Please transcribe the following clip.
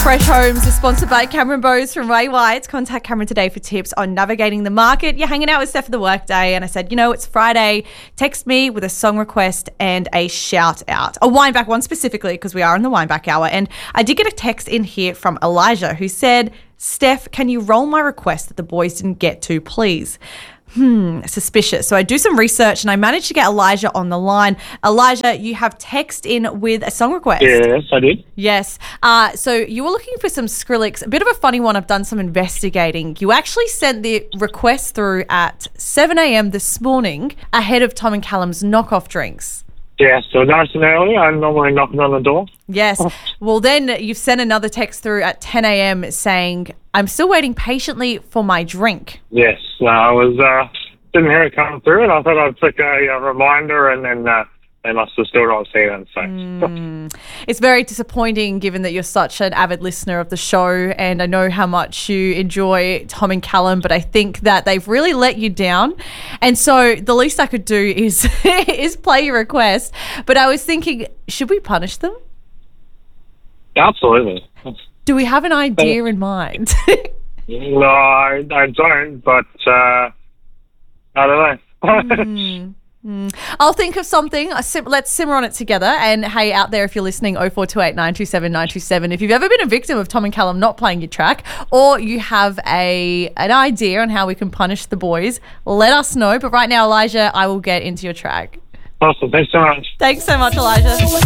Fresh Homes is sponsored by Cameron Bowes from Ray White. Contact Cameron today for tips on navigating the market. You're hanging out with Steph for the workday, and I said, it's Friday. Text me with a song request and a shout out. A Wineback one specifically, because we are in the Wineback hour. And I did get a text in here from Elijah who said, Steph, can you roll my request that the boys didn't get to, please? Suspicious. So I do some research and I managed to get Elijah on the line. Elijah, you have text in with a song request. Yes, I did. Yes. So you were looking for some Skrillex. A bit of a funny one. I've done some investigating. You actually sent the request through at 7 a.m. this morning ahead of Tom and Callum's knockoff drinks. Yeah, so nice and early. I'm normally knocking on the door. Yes. Well, then you've sent another text through at 10 a.m. saying, I'm still waiting patiently for my drink. Yes, I was didn't hear it come through, and I thought I'd flick a reminder, and then they must have still not seen it. So. It's very disappointing given that you're such an avid listener of the show, and I know how much you enjoy Tom and Callum, but I think that they've really let you down. And so the least I could do is play your request. But I was thinking, should we punish them? Absolutely. Do we have an idea in mind? No, I don't, but I don't know. I'll think of something. Let's simmer on it together. And hey, out there, if you're listening, 0428 927 927, if you've ever been a victim of Tom and Callum not playing your track, or you have an idea on how we can punish the boys, let us know. But right now, Elijah, I will get into your track. Awesome. Thanks so much. Thanks so much, Elijah.